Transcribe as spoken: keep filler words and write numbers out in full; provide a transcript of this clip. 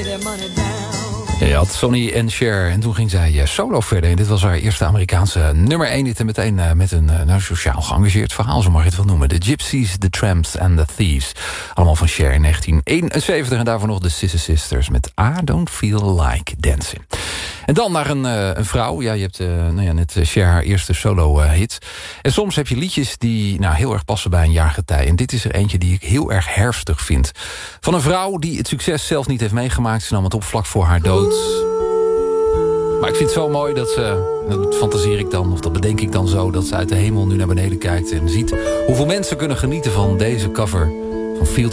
Je had Sonny en Cher en toen ging zij uh, solo verder. En dit was haar eerste Amerikaanse nummer één. Dit en meteen uh, met een uh, nou, sociaal geëngageerd verhaal, zo mag je het wel noemen. The Gypsies, The Tramps and The Thieves. Allemaal van Cher in negentien eenenzeventig. En daarvoor nog de Sister Sisters met I Don't Feel Like Dancing. En dan naar een, uh, een vrouw. Ja, je hebt uh, nou ja, net uh, Cher haar eerste solo uh, hit. En soms heb je liedjes die nou, heel erg passen bij een jaargetij. En dit is er eentje die ik heel erg herfstig vind. Van een vrouw die het succes zelf niet heeft meegemaakt. Ze nam het op vlak voor haar dood. Maar ik vind het zo mooi dat ze, dat fantaseer ik dan, of dat bedenk ik dan zo, dat ze uit de hemel nu naar beneden kijkt en ziet hoeveel mensen kunnen genieten van deze cover van Fields